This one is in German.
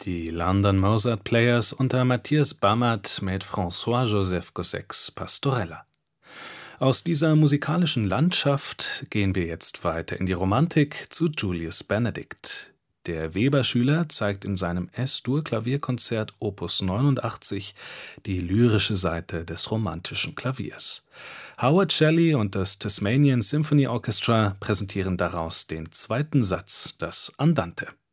Die London Mozart Players unter Matthias Bammert mit François-Joseph Gossec's Pastorella. Aus dieser musikalischen Landschaft gehen wir jetzt weiter in die Romantik zu Julius Benedict. Der Weber-Schüler zeigt in seinem S-Dur-Klavierkonzert Opus 89 die lyrische Seite des romantischen Klaviers. Howard Shelley und das Tasmanian Symphony Orchestra präsentieren daraus den zweiten Satz, das Andante.